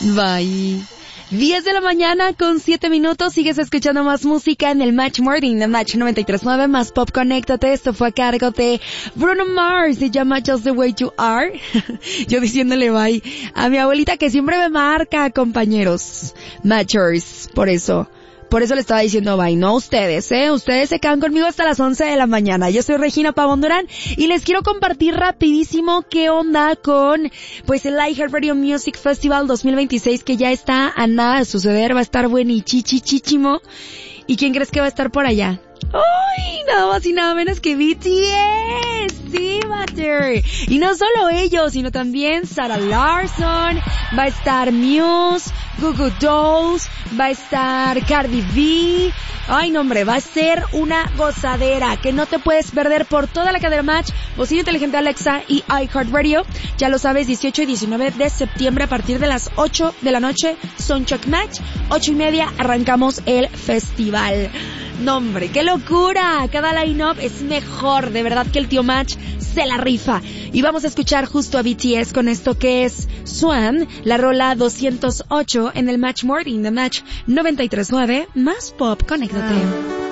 Bye. 10 de la mañana con 7 minutos, sigues escuchando más música en el Match Morning de Match 93.9, más pop, conéctate. Esto fue a cargo de Bruno Mars, se llama Just the Way You Are. Yo diciéndole bye a mi abuelita que siempre me marca, compañeros Matchers, por eso le estaba diciendo bye, no ustedes, ustedes se quedan conmigo hasta las 11 de la mañana. Yo soy Regina Pavón Durán y les quiero compartir rapidísimo qué onda con, pues, el iHeartRadio Music Festival 2026 que ya está a nada de suceder, va a estar buenichichichichimo. ¿Y quién crees que va a estar por allá? ¡Ay! Nada más y nada menos que BTS, sí, Matter. Y no solo ellos, sino también Sarah Larsson, va a estar Muse, Goo Goo Dolls, va a estar Cardi B. Ay, no, hombre, va a ser una gozadera que no te puedes perder por toda la cadena Match, bocina inteligente Alexa y iHeartRadio. Ya lo sabes, 18 y 19 de septiembre a partir de las 8 de la noche, Soundcheck Match, 8:30 arrancamos el festival. No, hombre, qué locura. Cada line-up es mejor. De verdad que el tío Match se la rifa. Y vamos a escuchar justo a BTS con esto que es Swan, la rola 208 en el Match Morning de Match 93.9, más pop, conéctate.